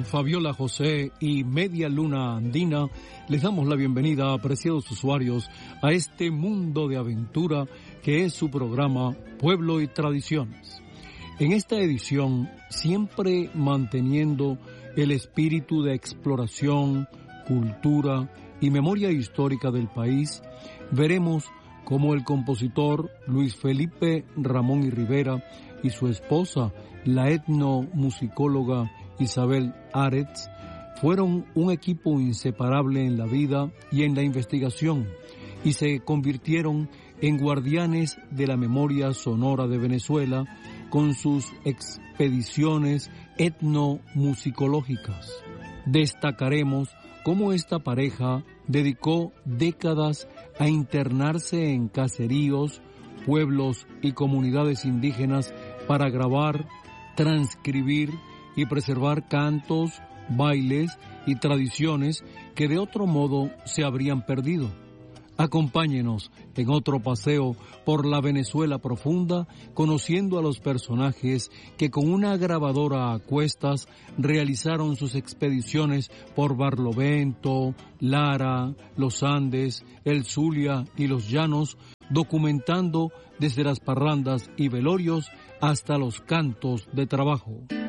Fabiola José y Media Luna Andina, les damos la bienvenida, apreciados usuarios, a este mundo de aventura que es su programa Pueblo y Tradiciones. En esta edición, siempre manteniendo el espíritu de exploración, cultura y memoria histórica del país, veremos cómo el compositor Luis Felipe Ramón y Rivera y su esposa, la etnomusicóloga Isabel Aretz, fueron un equipo inseparable en la vida y en la investigación, y se convirtieron en guardianes de la memoria sonora de Venezuela con sus expediciones etnomusicológicas. Destacaremos cómo esta pareja dedicó décadas a internarse en caseríos, pueblos y comunidades indígenas para grabar, transcribir y preservar cantos, bailes y tradiciones que de otro modo se habrían perdido. Acompáñenos en otro paseo por la Venezuela profunda, conociendo a los personajes que con una grabadora a cuestas realizaron sus expediciones por Barlovento, Lara, los Andes, el Zulia y los Llanos, documentando desde las parrandas y velorios hasta los cantos de trabajo.